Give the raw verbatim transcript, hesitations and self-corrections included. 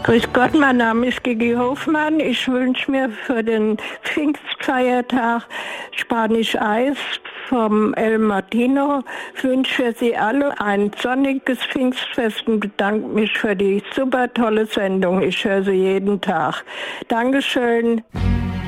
Grüß Gott, mein Name ist Gigi Hofmann. Ich wünsche mir für den Pfingstfeiertag Spanisch Eis vom El Martino. Ich wünsche für Sie alle ein sonniges Pfingstfest und bedanke mich für die super tolle Sendung. Ich höre sie jeden Tag. Dankeschön.